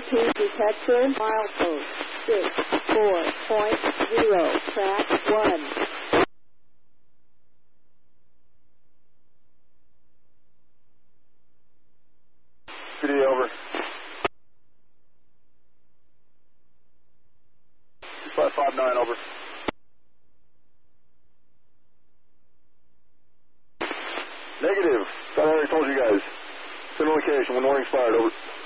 Bluetooth detection, milepost 64.0, track 1. PD over. 559 over. Negative. Thought I already told you guys. Send location when warning's fired over.